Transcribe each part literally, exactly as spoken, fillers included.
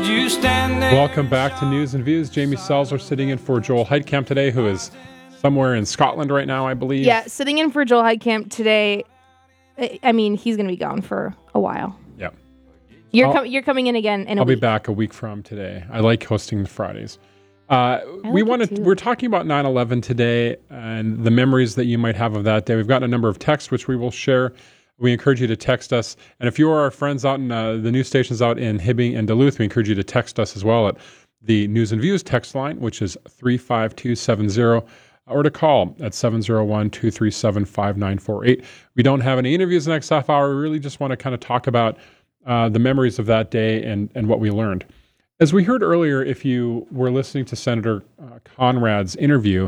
Did you stand there? Welcome back to News and Views. Jamie Selzer sitting in for Joel Heidkamp today, who is somewhere in Scotland right now, I believe. Yeah, sitting in for Joel Heidkamp today. I mean, he's going to be gone for a while. Yeah. You're, com- you're coming in again in a I'll week. be back a week from today. I like hosting Fridays. Uh, we like want to. We're talking about nine eleven today and the memories that you might have of that day. We've gotten a number of texts which we will share. We encourage you to text us, and if you are our friends out in uh, the news stations out in Hibbing and Duluth, we encourage you to text us as well at the News and Views text line, which is three five two seven zero, or to call at seven zero one, two three seven, five nine four eight. We don't have any interviews the next half hour. We really just want to kind of talk about uh, the memories of that day and and what we learned. As we heard earlier, if you were listening to Senator uh, Conrad's interview,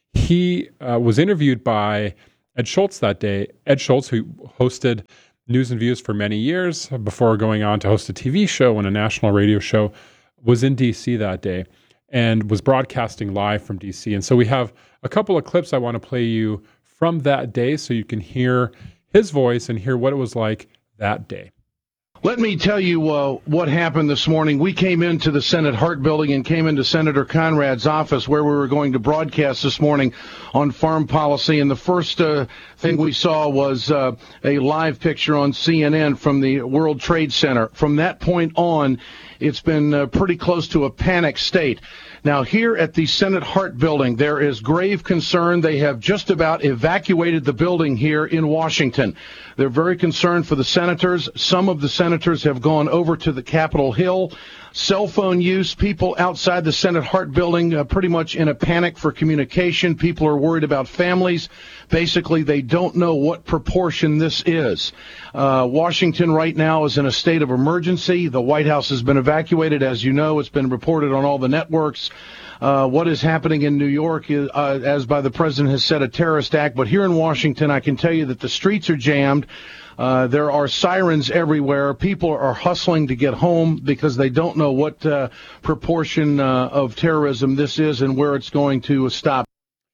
he uh, was interviewed by Ed Schultz that day. Ed Schultz, who hosted News and Views for many years before going on to host a T V show and a national radio show, was in D C that day and was broadcasting live from D C. And so we have a couple of clips I want to play you from that day so you can hear his voice and hear what it was like that day. Let me tell you uh, what happened this morning. We came into the Senate Hart Building and came into Senator Conrad's office where we were going to broadcast this morning on farm policy. And the first uh, thing we saw was uh, a live picture on C N N from the World Trade Center. From that point on, it's been uh, pretty close to a panic state. Now, here at the Senate Hart Building, there is grave concern. They have just about evacuated the building here in Washington. They're very concerned for the senators. Some of the senators have gone over to the Capitol Hill. Cell phone use, people outside the Senate Hart Building uh, pretty much in a panic for communication. People are worried about families. Basically, they don't know what proportion this is. Uh, Washington right now is in a state of emergency. The White House has been evacuated. As you know, it's been reported on all the networks. Uh, what is happening in New York is, uh, as by the president has said, a terrorist act. But here in Washington, I can tell you that the streets are jammed. Uh, there are sirens everywhere. People are hustling to get home because they don't know what uh, proportion uh, of terrorism this is and where it's going to stop.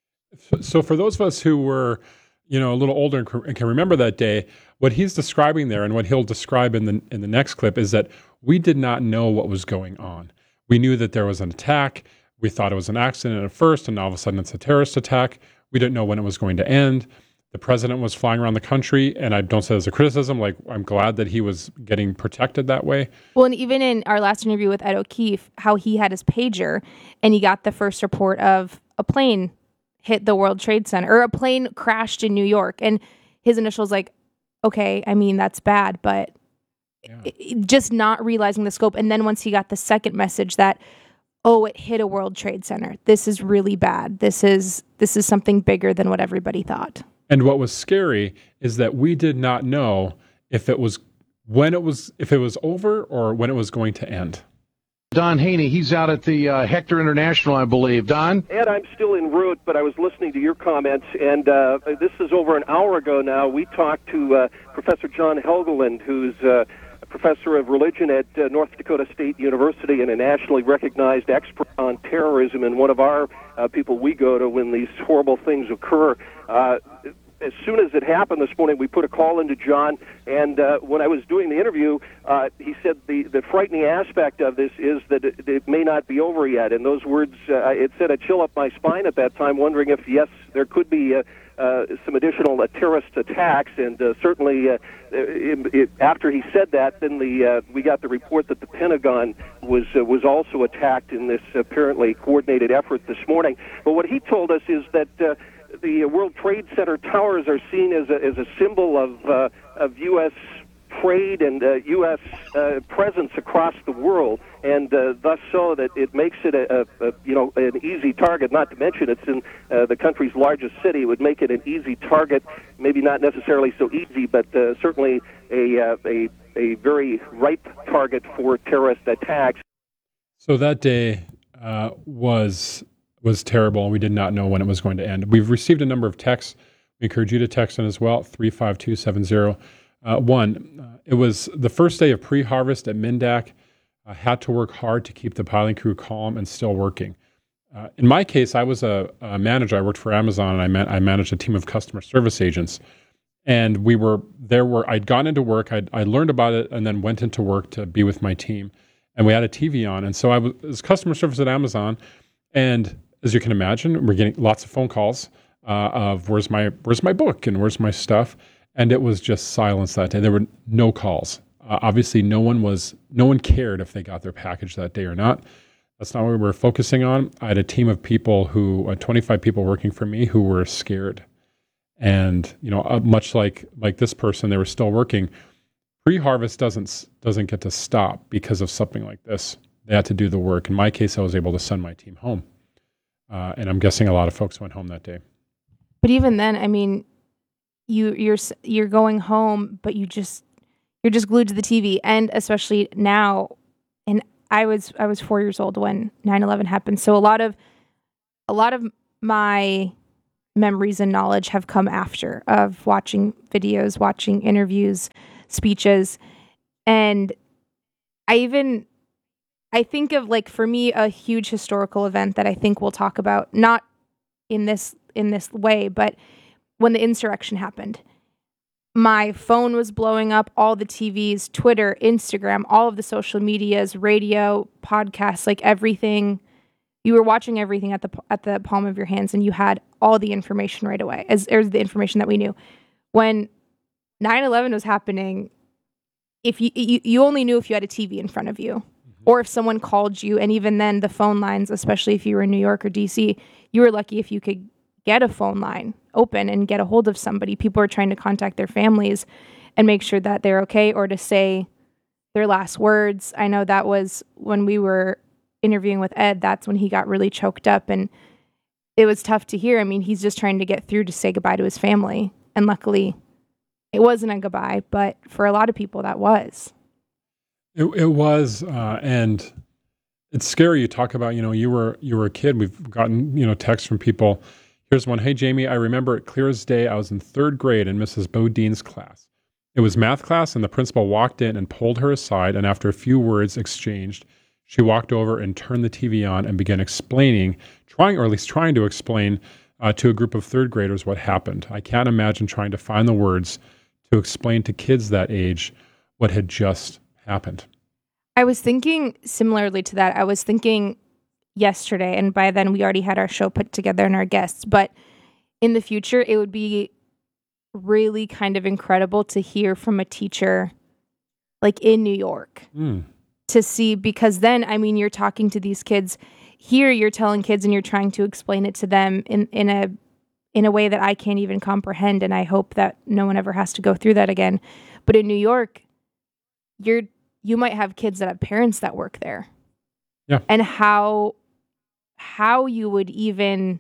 So for those of us who were, you know, a little older and can remember that day, what he's describing there and what he'll describe in the in the next clip is that we did not know what was going on. We knew that there was an attack. We thought it was an accident at first, and all of a sudden it's a terrorist attack. We didn't know when it was going to end. The president was flying around the country, and I don't say this as a criticism. Like, I'm glad that he was getting protected that way. Well, and even in our last interview with Ed O'Keefe, how he had his pager, and he got the first report of a plane hit the World Trade Center, or a plane crashed in New York. And his initial was like, okay, I mean, that's bad, but yeah. it, just not realizing the scope. And then once he got the second message that, oh, it hit a World Trade Center. This is really bad. This is this is something bigger than what everybody thought. And what was scary is that we did not know if it was when it was if it was over or when it was going to end. Don Haney, he's out at the uh, Hector International, I believe. Don? Ed, I'm still en route, but I was listening to your comments, and uh, this is over an hour ago now. We talked to uh, Professor John Helgeland, who's uh, a professor of religion at uh, North Dakota State University and a nationally recognized expert on terrorism, and one of our uh, people we go to when these horrible things occur. Uh, As soon as it happened this morning, we put a call into John, and uh, when I was doing the interview, uh, he said the, the frightening aspect of this is that it, it may not be over yet. And those words, uh, it sent a chill up my spine at that time, wondering if, yes, there could be uh, uh, some additional uh, terrorist attacks. And uh, certainly, uh, it, it, after he said that, then the uh, we got the report that the Pentagon was uh, was also attacked in this apparently coordinated effort this morning. But what he told us is that Uh, the World Trade Center towers are seen as a, as a symbol of uh, of U S trade and uh, U S uh, presence across the world, and uh, thus so that it makes it a, a, a you know an easy target. Not to mention it's in uh, the country's largest city. It would make it an easy target. Maybe not necessarily so easy, but uh, certainly a, uh, a a very ripe target for terrorist attacks. So that day uh, was. was terrible, and we did not know when it was going to end. We've received a number of texts. We encourage you to text in as well, three five two seven zero. Uh, one, uh, it was the first day of pre-harvest at Mindak. I had to work hard to keep the piling crew calm and still working. Uh, in my case, I was a, a manager. I worked for Amazon, and I, man- I managed a team of customer service agents. And we were, there were, I'd gone into work, I'd, I learned about it, and then went into work to be with my team. and we had a T V on. And so I was, it was customer service at Amazon, and as you can imagine, we're getting lots of phone calls uh, of where's my where's my book and where's my stuff, and it was just silence that day. There were no calls. Uh, obviously, no one was no one cared if they got their package that day or not. That's not what we were focusing on. I had a team of people who, uh, twenty-five people working for me, who were scared, and you know, uh, much like like this person, they were still working. Pre-harvest doesn't doesn't get to stop because of something like this. They had to do the work. In my case, I was able to send my team home. Uh, and I'm guessing a lot of folks went home that day. But even then, I mean, you you're you're going home, but you just you're just glued to the T V, and especially now. And I was I was four years old when nine eleven happened, so a lot of a lot of my memories and knowledge have come after of watching videos, watching interviews, speeches, and I even. I think of, like, for me, a huge historical event that I think we'll talk about, not in this in this way, but when the insurrection happened. My phone was blowing up, all the T Vs, Twitter, Instagram, all of the social medias, radio, podcasts, like everything. You were watching everything at the at the palm of your hands, and you had all the information right away, as, as the information that we knew. When nine eleven was happening, if you, you you only knew if you had a T V in front of you. Or if someone called you, and even then the phone lines, especially if you were in New York or D C, you were lucky if you could get a phone line open and get a hold of somebody. People are trying to contact their families and make sure that they're okay, or to say their last words. I know that was when we were interviewing with Ed, that's when he got really choked up, and it was tough to hear. I mean, he's just trying to get through to say goodbye to his family. And luckily it wasn't a goodbye, but for a lot of people that was. It, it was, uh, and it's scary. You talk about, you know, you were you were a kid. We've gotten, you know, texts from people. Here's one. Hey, Jamie, I remember it clear as day. I was in third grade in Missus Bodine's class. It was math class, and the principal walked in and pulled her aside, and after a few words exchanged, she walked over and turned the T V on and began explaining, trying, or at least trying to explain uh, to a group of third graders what happened. I can't imagine trying to find the words to explain to kids that age what had just happened. I was thinking similarly to that. I was thinking yesterday, and by then we already had our show put together and our guests, but in the future, it would be really kind of incredible to hear from a teacher like in New York mm. to see, because then, I mean, you're talking to these kids here, you're telling kids and you're trying to explain it to them in, in a in a way that I can't even comprehend, and I hope that no one ever has to go through that again. But in New York, you're you might have kids that have parents that work there. Yeah. And how how you would even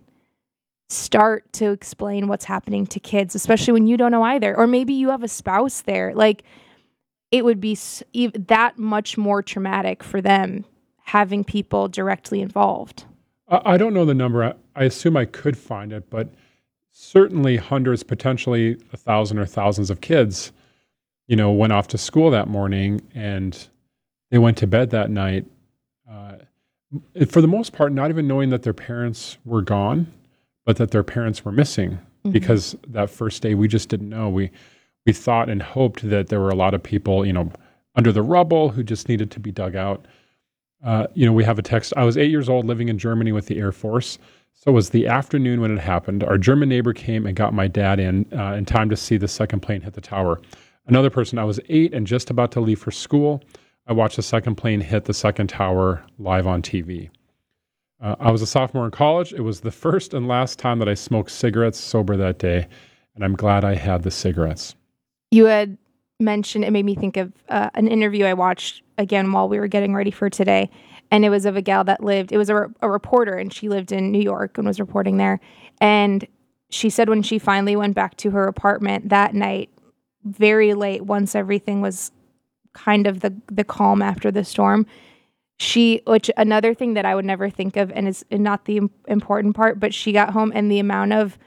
start to explain what's happening to kids, especially when you don't know either. Or maybe you have a spouse there. Like, it would be that much more traumatic for them having people directly involved. I don't know the number. I, I assume I could find it, but certainly hundreds, potentially a thousand or thousands of kids, you know, went off to school that morning and they went to bed that night. Uh, for the most part, not even knowing that their parents were gone, but that their parents were missing, mm-hmm. because that first day we just didn't know. We we thought and hoped that there were a lot of people, you know, under the rubble who just needed to be dug out. Uh, you know, we have a text. I was eight years old living in Germany with the Air Force. So it was the afternoon when it happened. Our German neighbor came and got my dad in uh, in time to see the second plane hit the tower. Another person, I was eight and just about to leave for school. I watched the second plane hit the second tower live on T V. Uh, I was a sophomore in college. It was the first and last time that I smoked cigarettes sober that day, and I'm glad I had the cigarettes. You had mentioned, it made me think of uh, an interview I watched again while we were getting ready for today, and it was of a gal that lived, it was a, a reporter, and she lived in New York and was reporting there, and she said when she finally went back to her apartment that night, very late, once everything was kind of the the calm after the storm, she, which another thing that I would never think of and is not the important part, but she got home and the amount of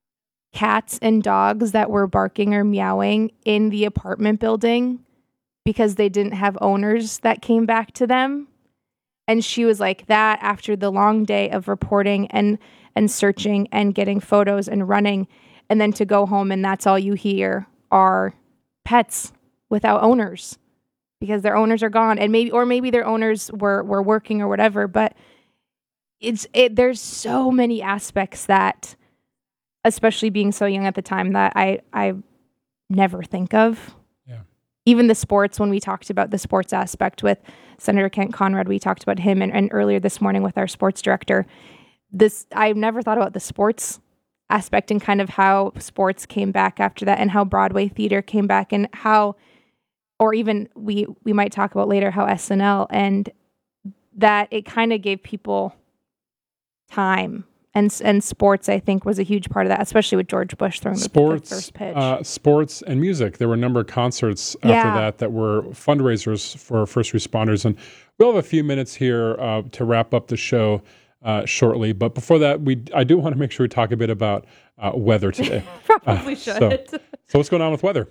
cats and dogs that were barking or meowing in the apartment building because they didn't have owners that came back to them. And she was like, that after the long day of reporting and and searching and getting photos and running, and then to go home and that's all you hear are pets without owners. because their owners are gone, and maybe or maybe their owners were were working or whatever. But it's it. There's so many aspects that, especially being so young at the time, that I I never think of. Yeah. Even the sports, when we talked about the sports aspect with Senator Kent Conrad, we talked about him, and, and earlier this morning with our sports director. This I've never thought about the sports aspect and kind of how sports came back after that, and how Broadway theater came back, and how, or even we we might talk about later how S N L, and that it kind of gave people time. And and sports, I think, was a huge part of that, especially with George Bush throwing sports, the, the first pitch. Uh, sports and music. There were a number of concerts after Yeah. that that were fundraisers for first responders. And we'll have a few minutes here uh, to wrap up the show uh, shortly. But before that, we I do want to make sure we talk a bit about uh, weather today. Probably uh, should. So, so what's going on with weather?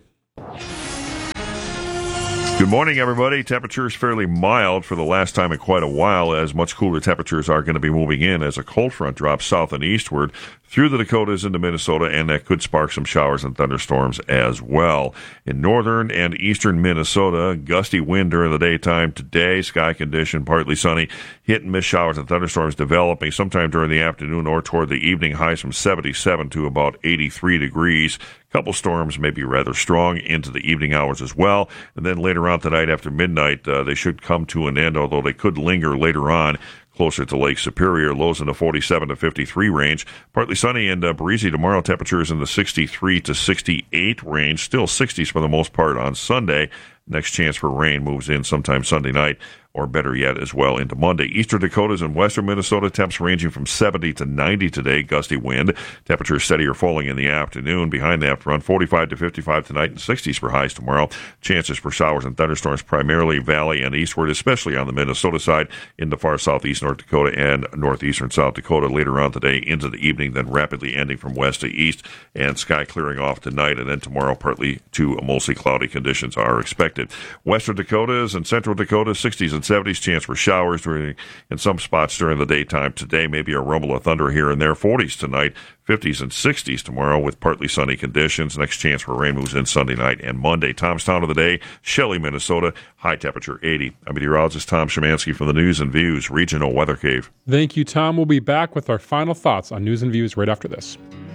Good morning, everybody. Temperatures fairly mild for the last time in quite a while, as much cooler temperatures are going to be moving in as a cold front drops south and eastward through the Dakotas into Minnesota, and that could spark some showers and thunderstorms as well. In northern and eastern Minnesota, gusty wind during the daytime today, sky condition partly sunny, hit and miss showers and thunderstorms developing sometime during the afternoon or toward the evening, highs from seventy-seven to about eighty-three degrees. Couple storms may be rather strong into the evening hours as well. And then later on tonight after midnight, uh, they should come to an end, although they could linger later on closer to Lake Superior. Lows in the forty-seven to fifty-three range. Partly sunny and uh, breezy tomorrow. Temperatures in the sixty-three to sixty-eight range. Still sixties for the most part on Sunday. Next chance for rain moves in sometime Sunday night, or better yet as well into Monday. Eastern Dakotas and western Minnesota, temps ranging from seventy to ninety today, gusty wind. Temperatures steady or falling in the afternoon. Behind that front, forty-five to fifty-five tonight and sixties for highs tomorrow. Chances for showers and thunderstorms primarily valley and eastward, especially on the Minnesota side, in the far southeast North Dakota and northeastern South Dakota later on today into the evening, then rapidly ending from west to east, and sky clearing off tonight, and then tomorrow partly to mostly cloudy conditions are expected. Western Dakotas and central Dakota, sixties and seventies, chance for showers during, in some spots during the daytime today, maybe a rumble of thunder here and there. forties tonight, fifties and sixties tomorrow with partly sunny conditions. Next chance for rain moves in Sunday night and Monday. Tom's Town of the day, Shelley, Minnesota, high temperature eighty. I'm meteorologist Tom Szymanski from the News and Views Regional Weather Cave. Thank you, Tom. We'll be back with our final thoughts on News and Views right after this.